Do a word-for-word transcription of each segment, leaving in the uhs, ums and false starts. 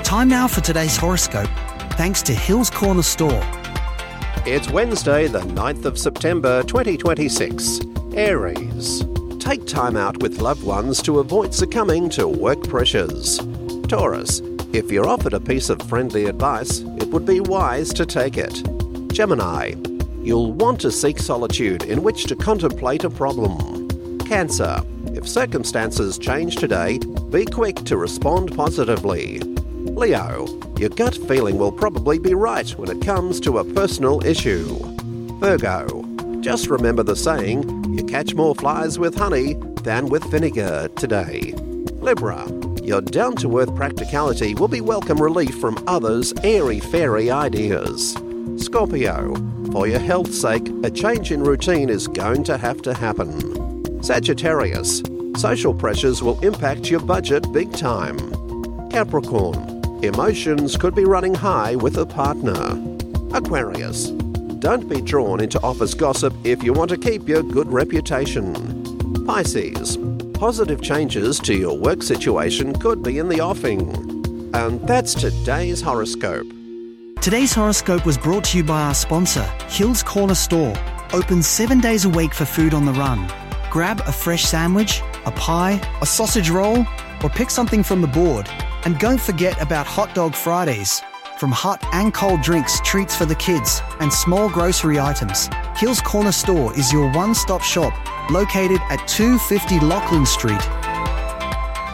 Time now for today's horoscope, thanks to Hills Corner Store. It's Wednesday, the ninth of September, twenty twenty-six. Aries. Take time out with loved ones to avoid succumbing to work pressures. Taurus. If you're offered a piece of friendly advice, it would be wise to take it. Gemini. You'll want to seek solitude in which to contemplate a problem. Cancer. If circumstances change today, be quick to respond positively. Leo. Your gut feeling will probably be right when it comes to a personal issue. Virgo. Just remember the saying, you catch more flies with honey than with vinegar today. Libra. Your down-to-earth practicality will be welcome relief from others' airy-fairy ideas. Scorpio. For your health's sake, a change in routine is going to have to happen. Sagittarius. Social pressures will impact your budget big time. Capricorn. Emotions could be running high with a partner. Aquarius. Don't be drawn into office gossip if you want to keep your good reputation. Pisces. Positive changes to your work situation could be in the offing. And that's today's horoscope. Today's horoscope was brought to you by our sponsor, Hills Corner Store. Open seven days a week for food on the run. Grab a fresh sandwich, a pie, a sausage roll, or pick something from the board. And don't forget about Hot Dog Fridays. From hot and cold drinks, treats for the kids, and small grocery items, Hills Corner Store is your one-stop shop, located at two fifty Lachlan Street.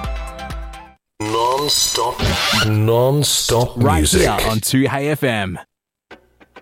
Non-stop, non-stop Right music. here on two Hey F M.